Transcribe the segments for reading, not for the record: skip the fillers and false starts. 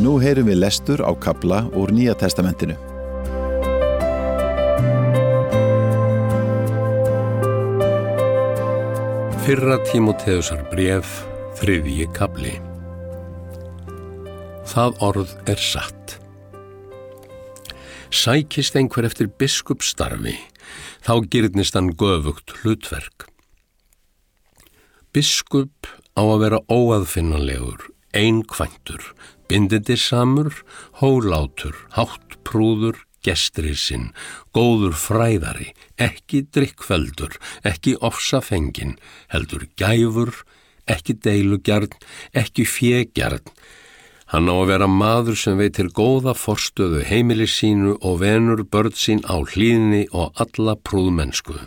Nú heyrum við lestur á kafla úr Nýja testamentinu. Fyrra Tímóteusar bréf, 3. kafli. Það orð er satt. Sækist einhver eftir biskupsstarfi, þá girnist hann göfugt hlutverk. Biskup á að vera óaðfinnanlegur, einkvæntur, bindindissamur, hólátur, háttprúður, gestrisinn, góður fræðari, ekki drykkfelldur, ekki ofsafenginn, heldur gæfur, ekki deilugjarn, ekki fégjarn. Hann á að vera maður sem veitir góða forstöðu heimili sínu og venur börn sín á hlýðni og alla prúðmennsku.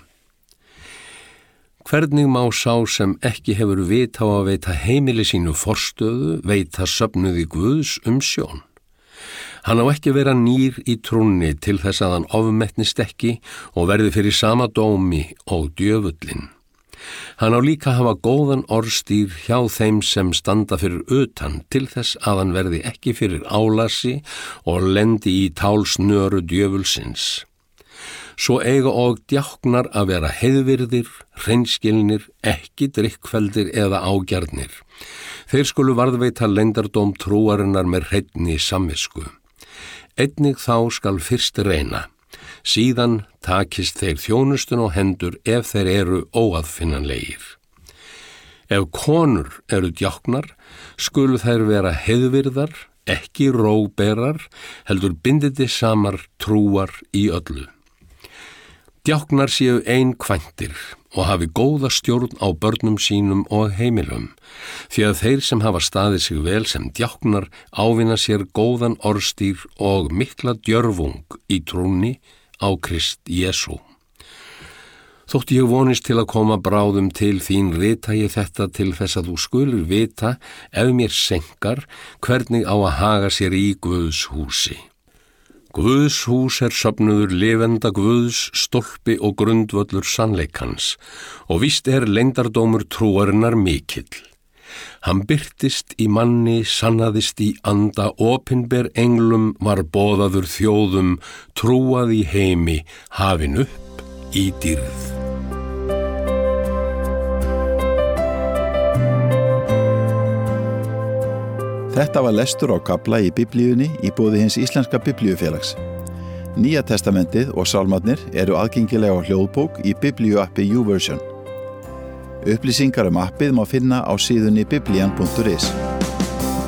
Hvernig má sá sem ekki hefur vit á að veita heimili sínu forstöðu, veita söfnuði Guðs umsjón? Hann á ekki vera nýr í trúnni til þess að hann ofmetnist ekki og verði fyrir sama dómi og djöfullinn. Hann á líka að hafa góðan orðstír hjá þeim sem standa fyrir utan til þess að hann verði ekki fyrir álasi og lendi í tálsnöru djöfulsins. Svo eiga og djáknar að vera heiðvirðir, hreinskilnir, ekki drykkfelldir eða ágjarnir. Þeir skulu varðveita leyndardóm trúarinnar með hreinni samvisku. Einnig þá skal fyrst reyna. Síðan takist þeir þjónustun á hendur ef þeir eru óaðfinnanlegir. Ef konur eru djáknar, skulu þær vera heiðvirðar, ekki róberar, heldur bindindissamar trúar í öllu. Djáknar séu einkvæntir og hafi góða stjórn á börnum sínum og heimilum, því að þeir sem hafa staðið sig vel sem djáknar ávinna sér góðan orðstír og mikla djörfung í trúnni á Krist Jesú. Þótt ég vonist til að koma bráðum til þín, rita ég þetta til þess að þú skulir vita, ef mér senkar, hvernig á að haga sér í Guðs húsi. Guðs hús er söfnuður lifenda Guðs, stólpi og grundvöllur sannleikans, og víst er leyndardómur trúarinnar mikill. Hann birtist í manni, sannaðist í anda, opinber englum, var boðaður þjóðum, trúað í heimi, hafin upp í dýrð. Þetta var lestur á kafla í Biblíunni í boði hins íslenska biblíufélags. Nýja testamentið og sálmarnir eru aðgengilega á hljóðbók í biblíuappi YouVersion. Upplýsingar appið má finna á síðunni biblian.is.